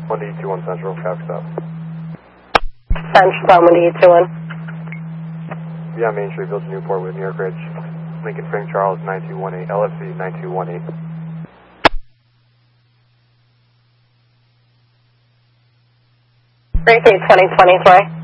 1D21 Central, copy stop. Central, 1D21. Yeah, Main Street, Village Newport with New York Ridge. Lincoln Frank Charles 9218, LFC 9218. Repeat 2023.